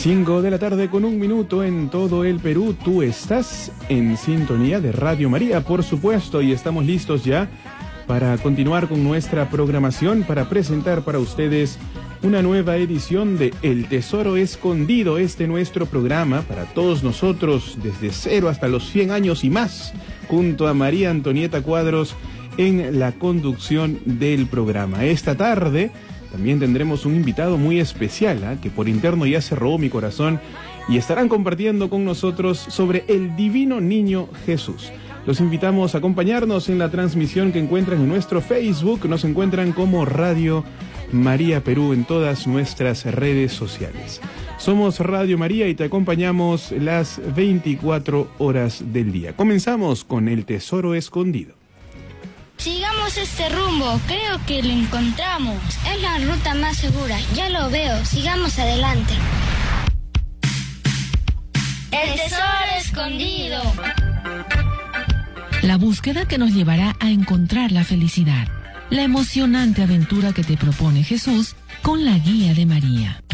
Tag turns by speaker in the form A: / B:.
A: 5 de la tarde con 1 minuto en todo el Perú. Tú estás en sintonía de Radio María, por supuesto, y estamos listos ya para continuar con nuestra programación, para presentar para ustedes una nueva edición de El Tesoro Escondido, nuestro programa para todos nosotros desde 0 hasta los 100 años y más, junto a María Antonieta Cuadros en la conducción del programa. Esta tarde también tendremos un invitado muy especial, que por interno ya se robó mi corazón, y estarán compartiendo con nosotros sobre el Divino Niño Jesús. Los invitamos a acompañarnos en la transmisión que encuentran en nuestro Facebook. Nos encuentran como Radio María Perú en todas nuestras redes sociales. Somos Radio María y te acompañamos las 24 horas del día. Comenzamos con El Tesoro Escondido.
B: Sigamos este rumbo, creo que lo encontramos. Es la ruta más segura, ya lo veo, sigamos adelante. El Tesoro Escondido.
C: La búsqueda que nos llevará a encontrar la felicidad. La emocionante aventura que te propone Jesús con la guía de María.